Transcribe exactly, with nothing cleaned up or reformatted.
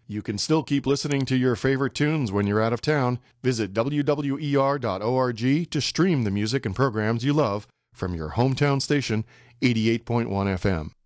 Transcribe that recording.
You can still keep listening to your favorite tunes when you're out of town. Visit W W E R dot org to stream the music and programs you love from your hometown station, eighty-eight point one F M.